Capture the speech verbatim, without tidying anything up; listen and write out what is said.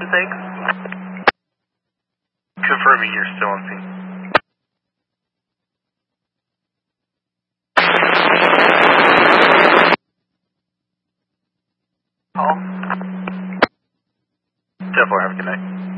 Thanks. Confirming you're still on scene. Call. ten four, have a good night.